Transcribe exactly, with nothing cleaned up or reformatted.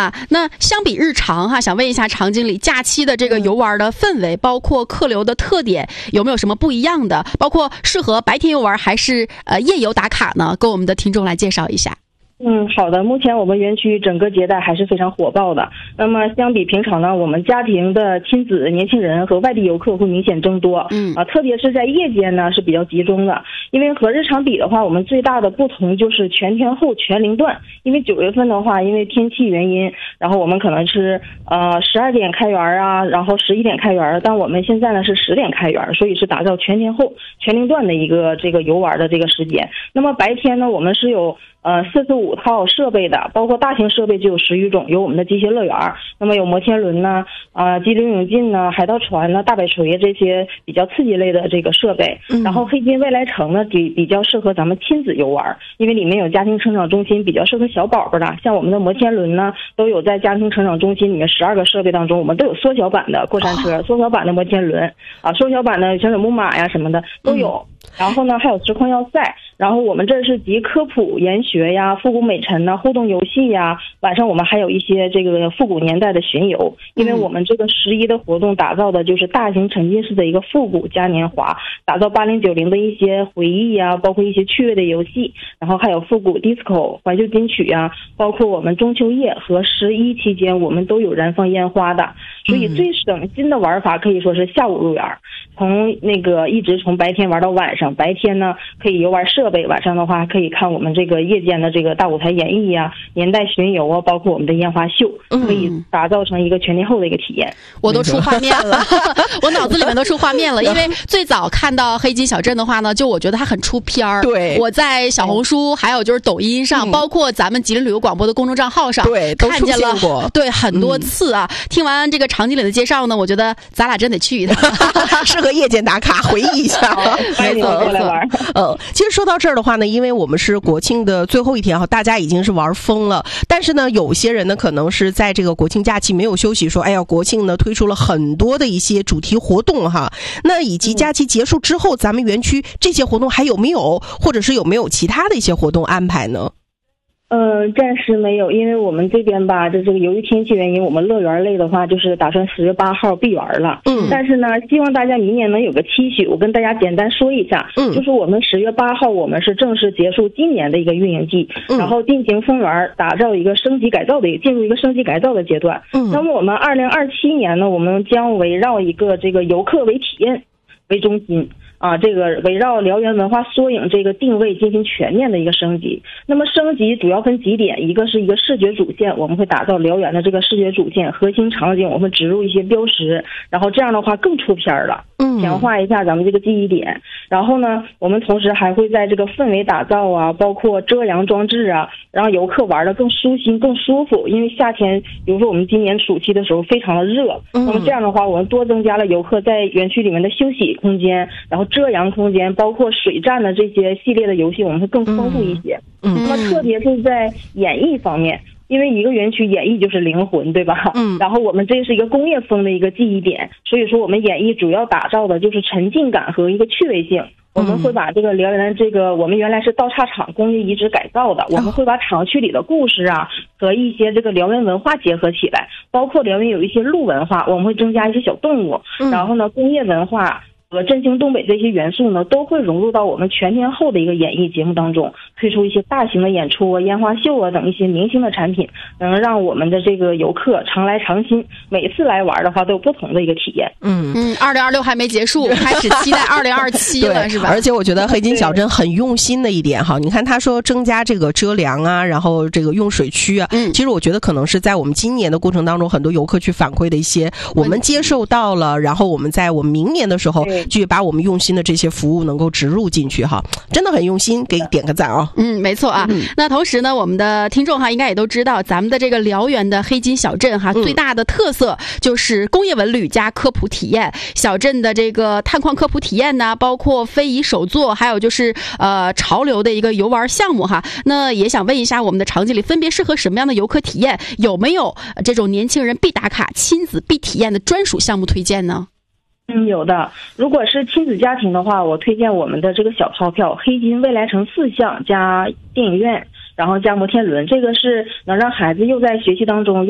啊。那相比日常哈，想问一下常经理，假期的这个游玩的氛围，包括客流的特点，有没有什么不一样的？包括适合白天游玩还是呃夜游打卡呢？跟我们的听众来介绍一下。 嗯，好的。目前我们园区整个接待还是非常火爆的。那么相比平常呢，我们家庭的亲子、年轻人和外地游客会明显增多。嗯啊，特别是在夜间呢是比较集中的。因为和日常比的话，我们最大的不同就是全天候全龄段。因为九月份的话，因为天气原因，然后我们可能是呃十二点开园啊，然后十一点开园，但我们现在呢是十点开园，所以是打造全天候全龄段的一个这个游玩的这个时间。那么白天呢，我们是有呃，四十五套设备的，包括大型设备就有十余种，有我们的机械乐园，那么有摩天轮呢，啊、呃，激流勇进呢，海盗船呢，大摆锤这些比较刺激类的这个设备。嗯、然后黑金未来城呢，比比较适合咱们亲子游玩，因为里面有家庭成长中心，比较适合小宝宝的。像我们的摩天轮呢，都有在家庭成长中心里面十二个设备当中，我们都有缩小版的过山车、哦、缩小版的摩天轮啊，缩小版的旋转木马呀什么的都有。嗯、然后呢，还有实况要塞。然后我们这是集科普研学呀、复古美陈呐、互动游戏呀，晚上我们还有一些这个复古年代的巡游，因为我们这个十一的活动打造的就是大型沉浸式的一个复古嘉年华，打造八零九零的一些回忆呀，包括一些趣味的游戏，然后还有复古 disco 怀旧金曲呀，包括我们中秋夜和十一期间我们都有燃放烟花的，所以最省心的玩法可以说是下午入园，从那个一直从白天玩到晚上，白天呢可以游玩设备，晚上的话可以看我们这个夜间的这个大舞台演绎呀、年代巡游啊，包括我们的烟花秀，可以打造成一个全天候的一个体验。 嗯、我都出画面了，我脑子里面都出画面了。因为最早看到黑金小镇的话呢，就我觉得它很出片儿。 对， 我在小红书还有就是抖音上，嗯、包括咱们吉林旅游广播的公众账号上， 对， 看见了过对很多次啊。嗯、听完这个常经理的介绍呢，我觉得咱俩真得去一趟， 适合夜间打卡，回忆一下。 欢迎你们过来玩。 嗯，其实说到这儿的话呢，因为我们是国庆的最后一天哈，大家已经是玩疯了。但是呢，有些人呢，可能是在这个国庆假期没有休息，说，哎呀，国庆呢推出了很多的一些主题活动哈。那以及假期结束之后，咱们园区这些活动还有没有，或者是有没有其他的一些活动安排呢？ 呃，暂时没有，因为我们这边吧，这这个由于天气原因，我们乐园类的话就是打算十月八号闭园了。嗯，但是呢，希望大家明年能有个期许，我跟大家简单说一下。嗯，就是我们十月八号我们是正式结束今年的一个运营季，嗯、然后进行封园，打造一个升级改造的，进入一个升级改造的阶段。嗯，那么我们二零二七年呢，我们将围绕一个这个游客为体验为中心。啊，这个围绕辽源文化缩影这个定位进行全面的一个升级。那么升级主要分几点，一个是一个视觉主线，我们会打造辽源的这个视觉主线，核心场景我们植入一些标识，然后这样的话更出片了，强化一下咱们这个记忆点。然后呢，我们同时还会在这个氛围打造啊，包括遮阳装置啊，让游客玩的更舒心、更舒服。因为夏天，比如说我们今年暑期的时候非常的热，那么这样的话，我们多增加了游客在园区里面的休息空间，然后遮阳空间，包括水战的这些系列的游戏，我们会更丰富一些。嗯，那么特别是在演绎方面，因为一个园区演绎就是灵魂，对吧？嗯，然后我们这是一个工业风的一个记忆点，所以说我们演绎主要打造的就是沉浸感和一个趣味性。我们会把这个辽源这个我们原来是刀叉厂工业遗址改造的，我们会把厂区里的故事啊和一些这个辽源文化结合起来，包括辽源有一些鹿文化，我们会增加一些小动物，然后呢工业文化和振兴东北这些元素呢，都会融入到我们全天候的一个演艺节目当中，推出一些大型的演出啊、烟花秀啊等一些明星的产品，能让我们的这个游客常来常新，每次来玩的话都有不同的一个体验。 嗯嗯，二零二六还没结束，开始期待二零二七了，是吧？ 而且我觉得黑金小镇很用心的一点哈，你看他说增加这个遮凉啊，然后这个用水区啊，嗯，其实我觉得可能是在我们今年的过程当中，很多游客去反馈的一些，我们接受到了，然后我们在我们明年的时候。去把我们用心的这些服务能够植入进去哈，真的很用心，给点个赞啊！ 嗯，没错啊。嗯、那同时呢，我们的听众哈应该也都知道，咱们的这个辽源的黑金小镇哈，嗯、最大的特色就是工业文旅加科普体验。小镇的这个探矿科普体验呢，包括非遗手作，还有就是呃潮流的一个游玩项目哈。那也想问一下我们的常经理，分别适合什么样的游客体验？有没有这种年轻人必打卡、亲子必体验的专属项目推荐呢？ 嗯，有的。如果是亲子家庭的话，我推荐我们的这个小钞票黑金未来城四项加电影院，然后加摩天轮，这个是能让孩子又在学习当中